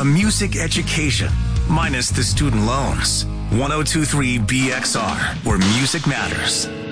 A music education, minus the student loans. 1023 BXR, where music matters.